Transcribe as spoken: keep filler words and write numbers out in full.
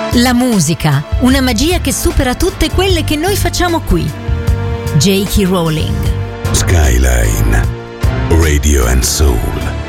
La musica, una magia che supera tutte quelle che noi facciamo qui. J K. Rowling. Skyline Radio and Soul.